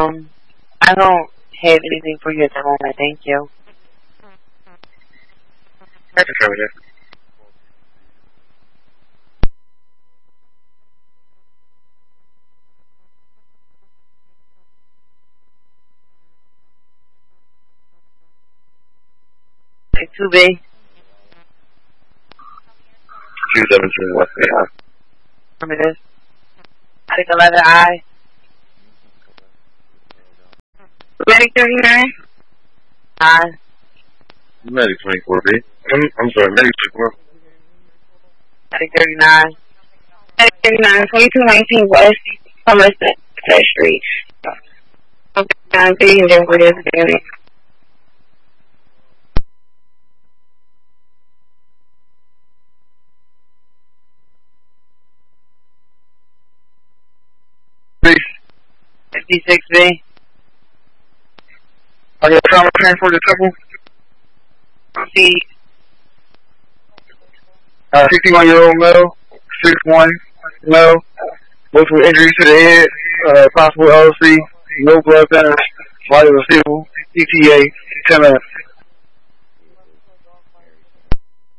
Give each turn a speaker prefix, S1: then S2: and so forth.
S1: I don't have anything for you at the moment, thank you.
S2: I can cover that.
S1: Like 2B.
S2: 217 West Bay.
S1: Remember this? I think 11I. Medic 39? Hi.
S2: Medic 24B. I'm sorry, Medic 24.
S1: Medic 39.
S3: Medic 39, 2219 West Somerset Street. Okay, I'm taking them for this unit.
S2: B.
S1: 56B.
S2: I got trauma transport to Temple.
S1: C.
S2: 61-year-old male, 6'1", male, multiple injuries to the head, possible LC, no blood thinners, vital stable, ETA, 10 minutes.